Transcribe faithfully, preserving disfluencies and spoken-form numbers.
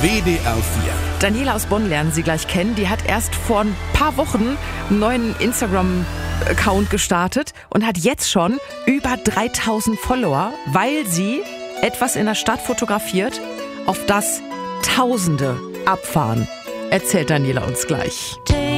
W D R vier. Daniela aus Bonn lernen Sie gleich kennen. Die hat erst vor ein paar Wochen einen neuen Instagram-Account gestartet und hat jetzt schon über dreitausend Follower, weil sie etwas in der Stadt fotografiert, auf das Tausende abfahren. Erzählt Daniela uns gleich.